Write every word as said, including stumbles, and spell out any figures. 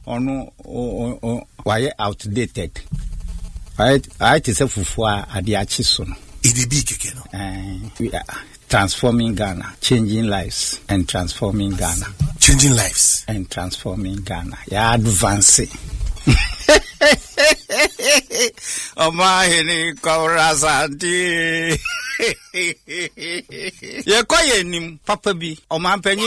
ono why outdated. I I is a fufu ade achi so no. It be keke no. Eh, we are transforming Ghana, changing lives and transforming Ghana. Changing lives and transforming Ghana. Ya advancing. Oma hini kaurasanti. Ye kwa ye nim papa bi. Oma penyi